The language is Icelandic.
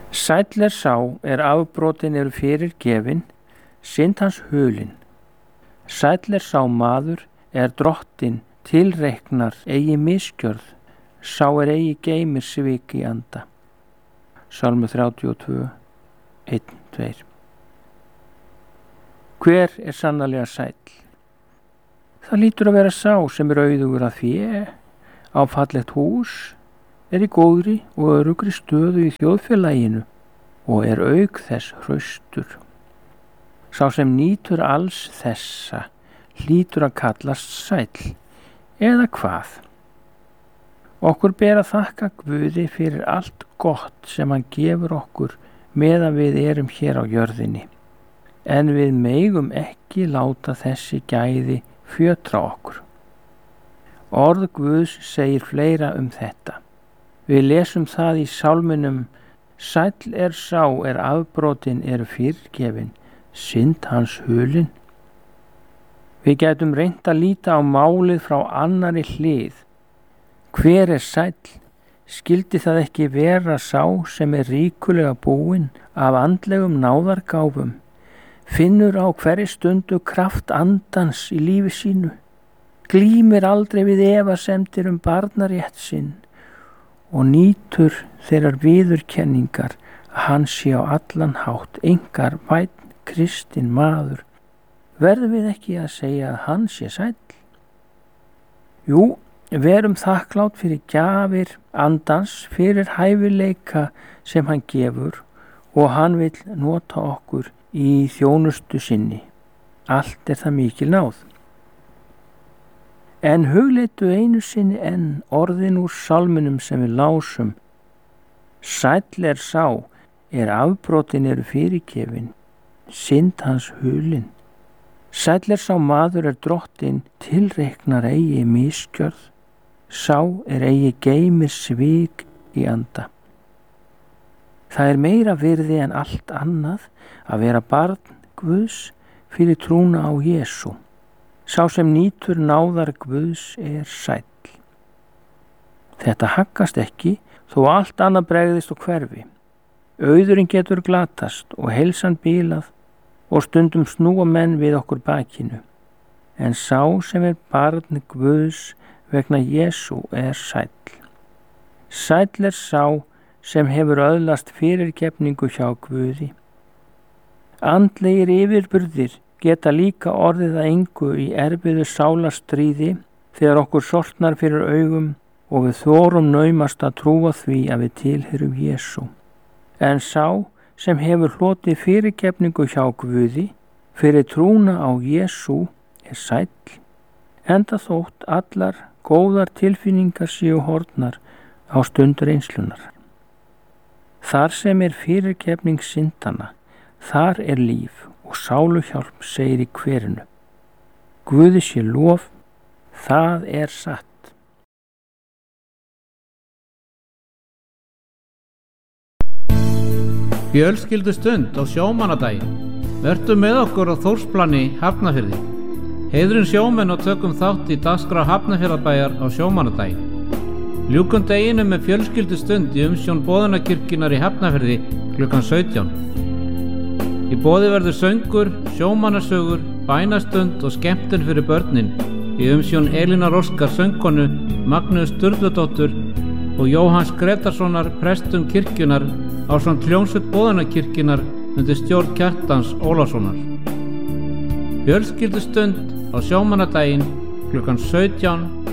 Sæll sá afbrotin eru fyrirgefin, synd hans hulin. Sæll sá maður drottinn tilreiknar eigi misgjörð, sá eigi geymir svik í anda. Sálmur 32, 1-2. Hver sannarlega sæll? Það lítur að vera sá sem auðugur að fé, á fallegt hús, í góðri og öruggri stöðu í þjóðfélaginu og auk þess hraustur. Sá sem nýtur alls þessa hlýtur að kallast sæll, eða hvað? Okkur ber að þakka Guði fyrir allt gott sem hann gefur okkur meðan við erum hér á jörðinni, en við megum ekki láta þessi gæði fjötra okkur. Orð Guðs segir fleira þetta. Við lesum það í sálminum: Sæll sá afbrotin eru fyrirgefin, synd hans hulin. Við gætum reynt að líta á málið frá annarri hlið. Hver sæll? Skyldi það ekki vera sá sem ríkulega búinn af andlegum náðargáfum, finnur á hverri stundu kraft andans í lífi sínu, glímir aldrei við efasemdir barnarétt sinn og nýtur þeirrar viðurkenningar að hann sé á allan hátt einkar vænn kristinn maður. Verðum við ekki að segja að hann sé sæll? Jú, verum þakklátt fyrir gjafir andans, fyrir hæfileika sem hann gefur og hann vill nota okkur í þjónustu sinni. Allt það mikil náð. En hugleitu einu sinni enn orðin úr sálminum sem við lásum: Sæll sá afbrotin eru fyrirgefin, synd hans hulin. Sæll sá maður drottinn tilreiknar eigi misgjörð, sá eigi geymir svik í anda. Það meira virði en allt annað að vera barn Guðs fyrir trúna á Jesú. Sá sem nýtur náðar Guðs sæll. Þetta haggast ekki þó allt annað bregðist og hverfi. Auðurinn getur glatast og heilsan bílað og stundum snúa menn við okkur bakinu. En sá sem barn Guðs vegna Jesú sæll. Sæll sá sem hefur öðlast fyrirgefningu hjá Guði. Andlegir yfirburðir geta líka orðið að engu í erfiðu sálarstríði þegar okkur sortnar fyrir augum og við þorum naumast að trúa því að við tilheyrum Jesú. En sá sem hefur hlotið fyrirgefningu hjá Guði fyrir trúna á Jesú sæll, enda þótt allar góðar tilfinningar séu horfnar á stund reynslunar. Þar sem fyrirgefning syndanna, þar líf og sáluhjálp, segir í kverinu. Guði sé lof, það satt. Fjölskyldustund á sjómannadaginn. Vertu með okkur á Þórsplani, Hafnarfirði. Heiðrum sjómenn og tökum þátt í dagskrá Hafnarfjarðarbæjar á sjómannadaginn. Ljúkum deginum með fjölskyldustund í umsjón Boðunarkirkjunnar í Hafnarfirði klukkan 17. Í boði verður söngur, sjómannasögur, bænastund og skemmtun fyrir börnin í umsjón Elínar Óskar söngkonu, Magnús Sturludóttur og Jóhanns Gretarssonar prestum kirkjunar ásamt hljómsveit Boðunarkirkjunnar undir stjórn Kjartans Ólafssonar. Fjölskyldustund á sjómannadaginn klukkan 17